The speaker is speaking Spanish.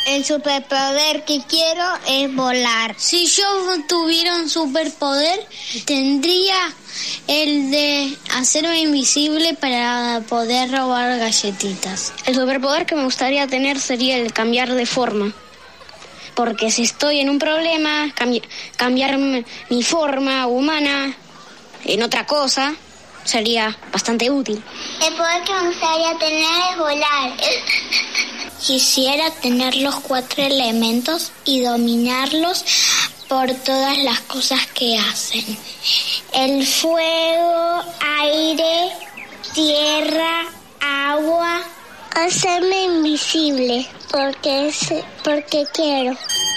El superpoder que quiero es volar. Si yo tuviera un superpoder, tendría el de hacerme invisible para poder robar galletitas. El superpoder que me gustaría tener sería el cambiar de forma. Porque si estoy en un problema, cambiar mi forma humana en otra cosa sería bastante útil. El poder que me gustaría tener es volar. Quisiera tener los 4 elementos y dominarlos por todas las cosas que hacen. El fuego, aire, tierra, agua. Hacerme invisible porque quiero.